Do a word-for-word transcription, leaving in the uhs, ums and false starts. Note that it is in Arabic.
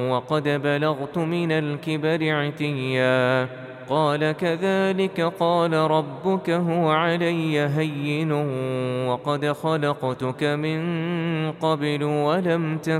وقد بلغت من الكبر عتيا قال كذلك قال ربك هو علي هين وقد خلقتك من قبل ولم تك